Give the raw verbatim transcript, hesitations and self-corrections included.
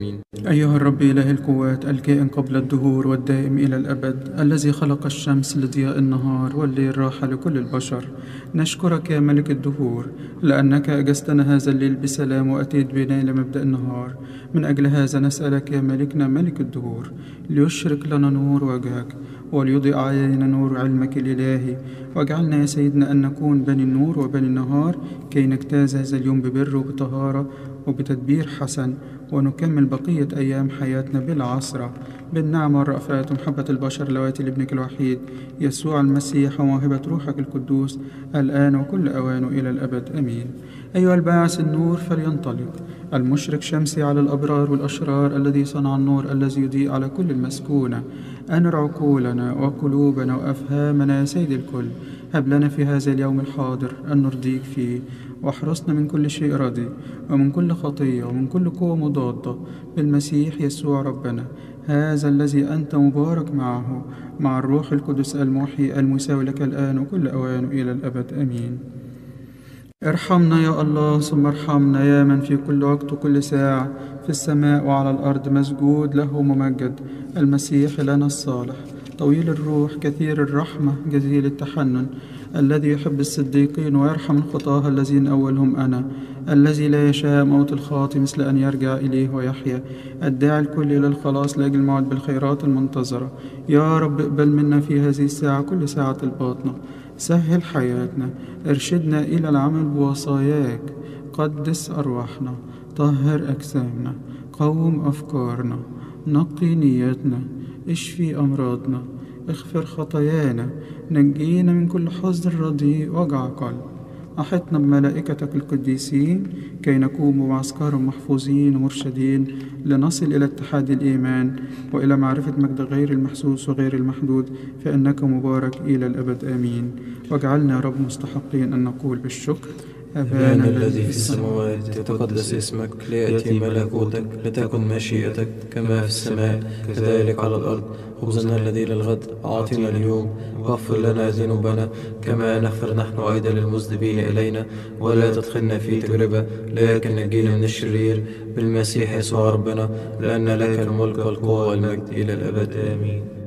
أيها الرب إله القوات الكائن قبل الدهور والدائم إلى الأبد، الذي خلق الشمس لضياء النهار والليل راحة لكل البشر، نشكرك يا ملك الدهور لأنك أجزتنا هذا الليل بسلام وأتيت بنا إلى مبدأ النهار. من أجل هذا نسألك يا ملكنا ملك الدهور ليشرق لنا نور وجهك وليضيء علينا نور علمك الإلهي، واجعلنا يا سيدنا أن نكون بني النور وبني النهار كي نجتاز هذا اليوم ببر وبطهارة وبتدبير حسن، ونكمل بقية أيام حياتنا بالعصرة بالنعمة والرأفات ومحبة البشر اللواتي لابنك الوحيد يسوع المسيح وموهبة روحك القدوس الآن وكل أوان إلى الأبد آمين. أيها الباعث النور فلينطلق، المشرق شمسي على الأبرار والأشرار، الذي صنع النور الذي يضيء على كل المسكونة، أنر عقولنا وقلوبنا وأفهامنا يا سيد الكل. هب لنا في هذا اليوم الحاضر أن نرضيك فيه، واحرسنا من كل شيء ردي ومن كل خطية ومن كل قوة مضادة بالمسيح يسوع ربنا، هذا الذي أنت مبارك معه مع الروح القدس المحيي المساوي لك الآن وكل أوان إلى الأبد آمين. ارحمنا يا الله ثم ارحمنا يا من في كل وقت وكل ساعة في السماء وعلى الأرض مسجود له ممجد، المسيح لنا الصالح طويل الروح كثير الرحمة جزيل التحنن، الذي يحب الصديقين ويرحم الخطاة الذين أولهم أنا، الذي لا يشاء موت الخاطئ مثل أن يرجع إليه ويحيا، الداعي الكل إلى الخلاص لأجل الموعد بالخيرات المنتظرة. يا رب اقبل منا في هذه الساعة كل ساعة الباطنة، سهل حياتنا، ارشدنا إلى العمل بوصاياك، قدس أرواحنا، طهر أجسامنا، قوم أفكارنا، نقي نياتنا، اشفي أمراضنا، اغفر خطايانا، نجينا من كل حزن رديء وجع قلب. أحطنا بملائكتك القديسين كي نكون بمعسكرهم محفوظين ومرشدين لنصل إلى اتحاد الإيمان وإلى معرفة مجد غير المحسوس وغير المحدود، فإنك مبارك إلى الأبد آمين. واجعلنا يا رب مستحقين أن نقول بالشكر: أبانا الذي في السماوات يتقدس اسمك، ليأتي ملكوتك، لتكن مشيئتك كما في السماء كذلك على الأرض. خبزنا الذي للغد أعطنا اليوم، واغفر لنا ذنوبنا كما نغفر نحن أيضا للمذنبين إلينا، ولا تدخلنا في تجربة لكن نجينا من الشرير، بالمسيح يسوع ربنا، لأن لك الملك والقوة والمجد إلى الأبد آمين.